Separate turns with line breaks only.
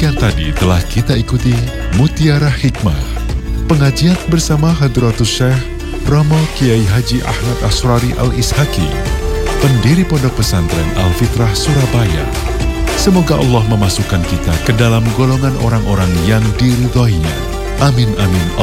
Demikian tadi telah kita ikuti Mutiara Hikmah, pengajian bersama Hadratus Syekh Romo Kiai Haji Ahmad Asrari Al-Ishaki, pendiri Pondok Pesantren Al-Fitrah Surabaya. Semoga Allah memasukkan kita ke dalam golongan orang-orang yang diridhoinya. Amin amin.